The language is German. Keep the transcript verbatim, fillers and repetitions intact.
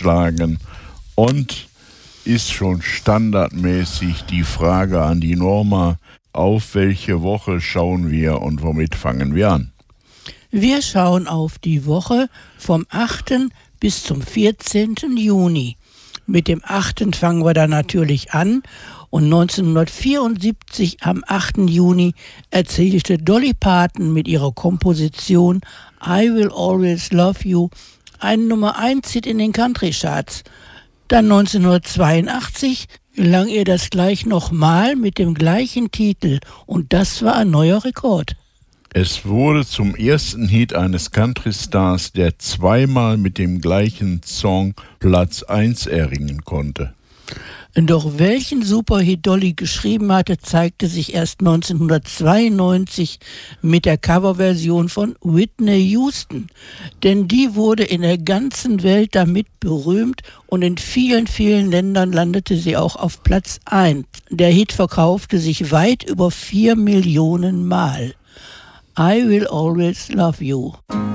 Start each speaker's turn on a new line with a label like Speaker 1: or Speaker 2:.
Speaker 1: aufgeschlagen und ist schon standardmäßig die Frage an die Norma, auf welche Woche schauen wir und womit fangen wir an?
Speaker 2: Wir schauen auf die Woche vom achten bis zum vierzehnten Juni. Mit dem achten fangen wir dann natürlich an und neunzehnhundertvierundsiebzig am achten Juni erzielte Dolly Parton mit ihrer Komposition I Will Always Love You einen Nummer eins Hit in den Country-Charts. Dann neunzehnhundertzweiundachtzig gelang ihr das gleich nochmal mit dem gleichen Titel und das war ein neuer Rekord.
Speaker 1: Es wurde zum ersten Hit eines Country-Stars, der zweimal mit dem gleichen Song Platz eins erringen konnte.
Speaker 2: Doch welchen Superhit Dolly geschrieben hatte, zeigte sich erst neunzehnhundertzweiundneunzig mit der Coverversion von Whitney Houston. Denn die wurde in der ganzen Welt damit berühmt und in vielen, vielen Ländern landete sie auch auf Platz eins. Der Hit verkaufte sich weit über vier Millionen Mal. I Will Always Love You.